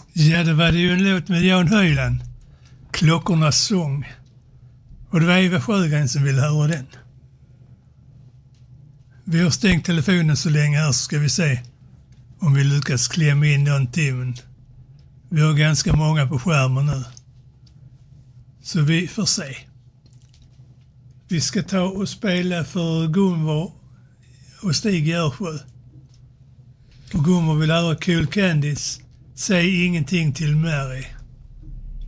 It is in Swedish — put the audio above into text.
Ja, det var det ju en låt med Jan Höjland. Klockornas sång. Och det var Eva Sjögren som ville höra den. Vi har stängt telefonen så länge här, så ska vi se om vi lyckas klämma in någonting. Men vi har ganska många på skärmen nu. Så vi får se. Vi ska ta och spela för Gunvor och Stig Görsjö. Och Gunvor vill höra Cool Candies. Säg ingenting till Mary.